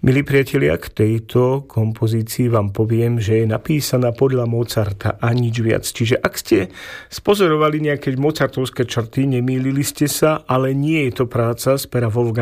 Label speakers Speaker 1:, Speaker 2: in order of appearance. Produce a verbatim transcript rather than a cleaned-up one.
Speaker 1: Milí priatelia, k tejto kompozícii vám poviem, že je napísaná podľa Mozarta a nič viac. Čiže ak ste spozorovali nejaké mozartovské črty, nemýlili ste sa, ale nie je to práca z pera Wolfganga